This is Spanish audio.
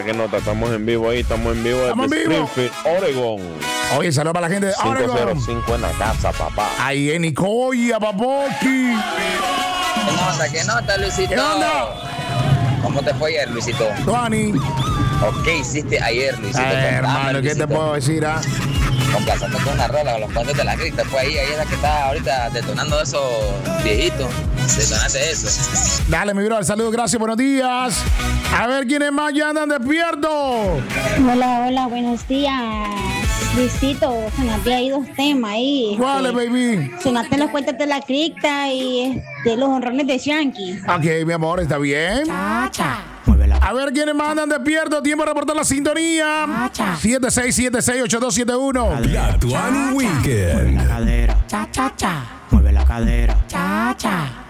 que nota, estamos en vivo ahí, estamos en vivo desde Springfield, Oregon. Oye, saludos para la gente de Oregon. 505 en la casa, papá. Ahí en Nicoya, papoki. ¿Qué nota, Luisito? ¿Qué onda? ¿Cómo te fue ayer, Luisito? Tuani. ¿Qué hiciste ayer, Luisito? Hermano, ¿qué te puedo decir? Complazando con una rola, con los cuantos de la cripta. Pues ahí es la que está ahorita detonando esos viejitos. Detonaste eso. Dale, mi bro, saludos, gracias, buenos días. A ver quiénes más ya andan despiertos. Hola, buenos días. Luisito, sonaste ahí dos temas ahí. ¿Cuáles, baby? Sonaste los cuentos de la cripta y los honrones de Yankee. Ok, mi amor, está bien. Chacha. A ver quiénes más andan despiertos. Tiempo de reportar la sintonía. 76768271. La Tuani Weekend. Mueve la cadera. Cha, cha, cha. Mueve la cadera. Cha, cha.